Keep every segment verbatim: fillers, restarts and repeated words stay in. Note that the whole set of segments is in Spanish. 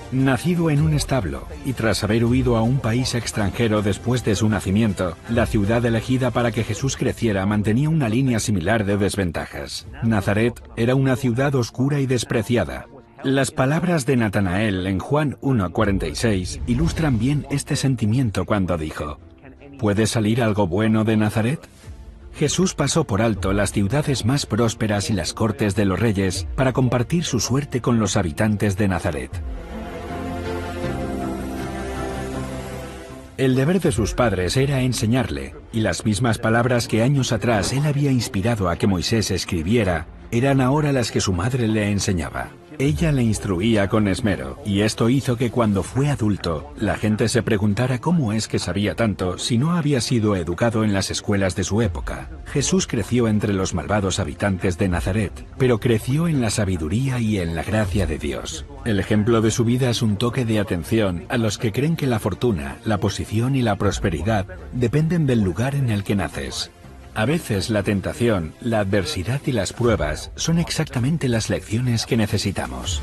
Nacido en un establo, y tras haber huido a un país extranjero después de su nacimiento, la ciudad elegida para que Jesús creciera mantenía una línea similar de desventajas. Nazaret era una ciudad oscura y despreciada. Las palabras de Natanael en Juan uno cuarenta y seis ilustran bien este sentimiento cuando dijo: ¿Puede salir algo bueno de Nazaret? Jesús pasó por alto las ciudades más prósperas y las cortes de los reyes para compartir su suerte con los habitantes de Nazaret. El deber de sus padres era enseñarle, y las mismas palabras que años atrás él había inspirado a que Moisés escribiera, eran ahora las que su madre le enseñaba. Ella le instruía con esmero, y esto hizo que cuando fue adulto, la gente se preguntara cómo es que sabía tanto si no había sido educado en las escuelas de su época. Jesús creció entre los malvados habitantes de Nazaret, pero creció en la sabiduría y en la gracia de Dios. El ejemplo de su vida es un toque de atención a los que creen que la fortuna, la posición y la prosperidad dependen del lugar en el que naces. A veces la tentación, la adversidad y las pruebas son exactamente las lecciones que necesitamos.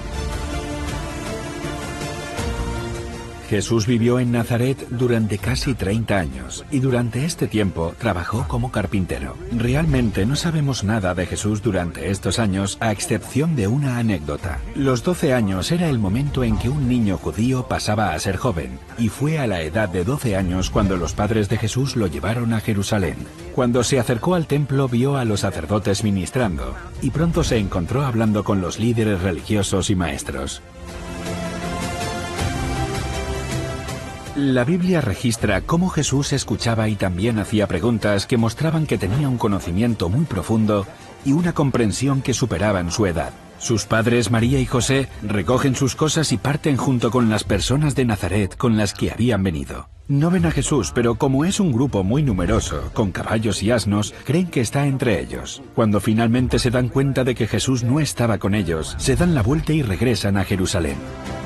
Jesús vivió en Nazaret durante casi treinta años y durante este tiempo trabajó como carpintero. Realmente no sabemos nada de Jesús durante estos años a excepción de una anécdota. Los doce años era el momento en que un niño judío pasaba a ser joven, y fue a la edad de doce años cuando los padres de Jesús lo llevaron a Jerusalén. Cuando se acercó al templo vio a los sacerdotes ministrando y pronto se encontró hablando con los líderes religiosos y maestros. La Biblia registra cómo Jesús escuchaba y también hacía preguntas que mostraban que tenía un conocimiento muy profundo y una comprensión que superaban su edad. Sus padres, María y José, recogen sus cosas y parten junto con las personas de Nazaret con las que habían venido. No ven a Jesús, pero como es un grupo muy numeroso, con caballos y asnos, creen que está entre ellos. Cuando finalmente se dan cuenta de que Jesús no estaba con ellos, se dan la vuelta y regresan a Jerusalén.